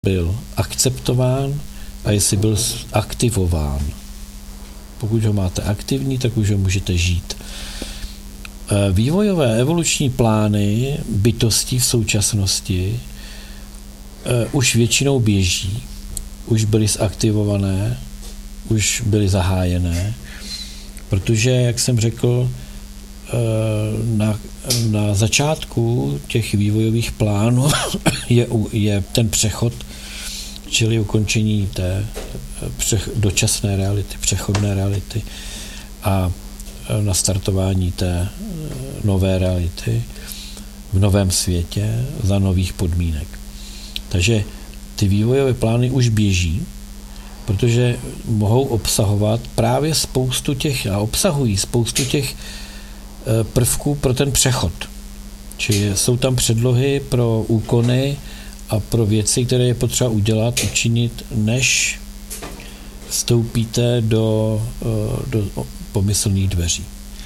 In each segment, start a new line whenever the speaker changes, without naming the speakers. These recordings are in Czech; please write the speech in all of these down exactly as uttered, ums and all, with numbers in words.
byl akceptován a jestli byl aktivován. Pokud ho máte aktivní, tak už ho můžete žít. Vývojové evoluční plány bytostí v současnosti už většinou běží, už byly zaktivované, už byly zahájené, protože, jak jsem řekl, na, na začátku těch vývojových plánů je, je ten přechod, čili ukončení té dočasné reality, přechodné reality a nastartování té nové reality v novém světě za nových podmínek. Takže ty vývojové plány už běží, protože mohou obsahovat právě spoustu těch, a obsahují spoustu těch prvků pro ten přechod. Čili jsou tam předlohy pro úkony a pro věci, které je potřeba udělat, učinit, než vstoupíte do, do pomyslných dveří.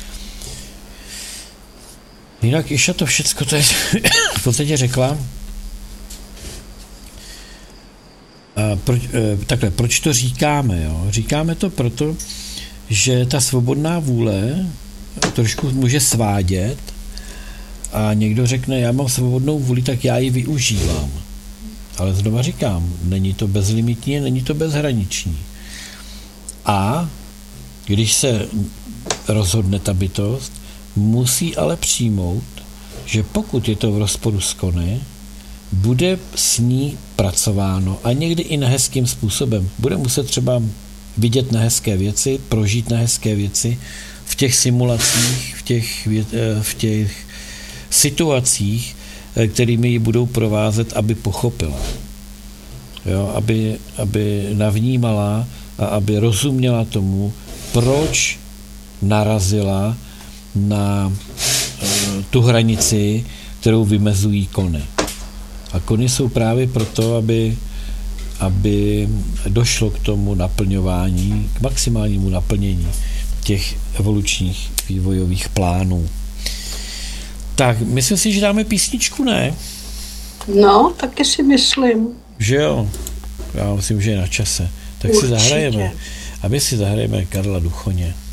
Jinak Iša to všecko to je v podstatě řekla. A proč, takhle, proč to říkáme? Jo? Říkáme to proto, že ta svobodná vůle trošku může svádět a někdo řekne, já mám svobodnou vůli, tak já ji využívám. Ale znova říkám, není to bezlimitní, není to bezhraniční. A když se rozhodne ta bytost, musí ale přijmout, že pokud je to v rozporu s kony, bude s ní pracováno a někdy i nehezkým způsobem. Bude muset třeba vidět nehezké věci, prožít nehezké věci v těch simulacích, v těch, v těch situacích, kterými ji budou provázet, aby pochopila. Jo, aby, aby navnímala a aby rozuměla tomu, proč narazila na tu hranici, kterou vymezují kony. A kony jsou právě proto, aby, aby došlo k tomu naplňování, k maximálnímu naplnění těch evolučních vývojových plánů. Tak, myslím si, že dáme písničku, ne?
No, taky si myslím.
Že jo? Já myslím, že je na čase. Tak
Určitě.
si zahrajeme. A my si zahrajeme Karla Duchoně.